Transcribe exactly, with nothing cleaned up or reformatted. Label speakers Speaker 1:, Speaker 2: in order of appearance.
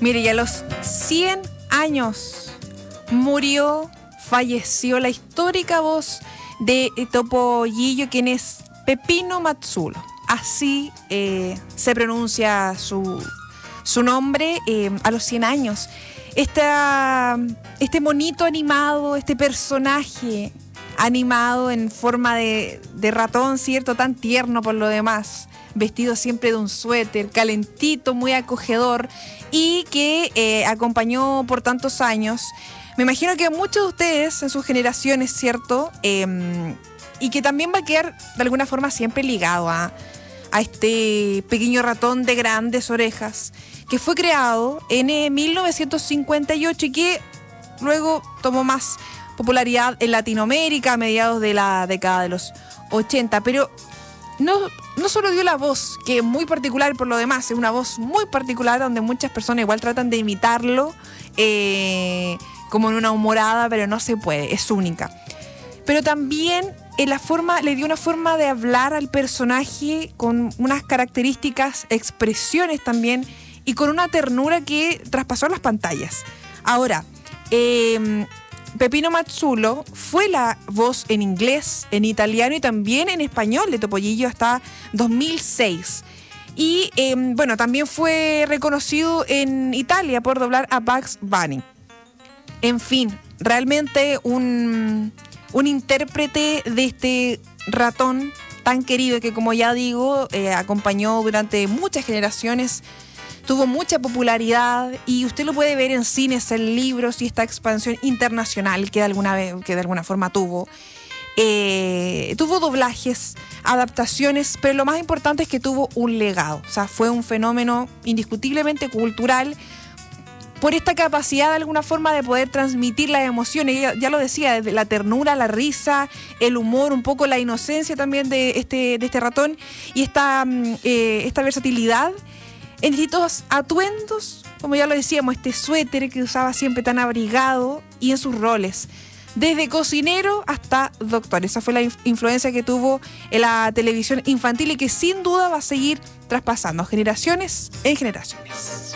Speaker 1: Mire, y a los cien años murió, falleció la histórica voz de Topollillo, quien es Peppino Mazzulo. Así eh, se pronuncia su, su nombre eh, a los cien años. Esta, este monito animado, este personaje animado en forma de, de ratón, ¿cierto? Tan tierno por lo demás, vestido siempre de un suéter, calentito, muy acogedor, y que eh, acompañó por tantos años. Me imagino que muchos de ustedes en sus generaciones, ¿cierto? Eh, y que también va a quedar de alguna forma siempre ligado a, a este pequeño ratón de grandes orejas, que fue creado en eh, mil novecientos cincuenta y ocho y que luego tomó más popularidad en Latinoamérica a mediados de la década de los ochenta, pero no, no solo dio la voz, que es muy particular por lo demás, es una voz muy particular donde muchas personas igual tratan de imitarlo eh, como en una humorada, pero no se puede, es única. Pero también en la forma, le dio una forma de hablar al personaje con unas características, expresiones también, y con una ternura que traspasó las pantallas. Ahora, eh, Peppino Mazzulo fue la voz en inglés, en italiano y también en español de Topollillo hasta dos mil seis. Y eh, bueno, también fue reconocido en Italia por doblar a Bugs Bunny. En fin, realmente un, un intérprete de este ratón tan querido que, como ya digo, eh, acompañó durante muchas generaciones. Tuvo mucha popularidad y usted lo puede ver en cines, en libros y esta expansión internacional que de alguna, vez, que de alguna forma tuvo. Eh, tuvo doblajes, adaptaciones, pero lo más importante es que tuvo un legado. O sea, fue un fenómeno indiscutiblemente cultural por esta capacidad de alguna forma de poder transmitir las emociones. Ya, ya lo decía, desde la ternura, la risa, el humor, un poco la inocencia también de este, de este ratón y esta, eh, esta versatilidad en distintos atuendos, como ya lo decíamos, este suéter que usaba siempre tan abrigado y en sus roles, desde cocinero hasta doctor. Esa fue la influencia que tuvo en la televisión infantil y que sin duda va a seguir traspasando generaciones en generaciones.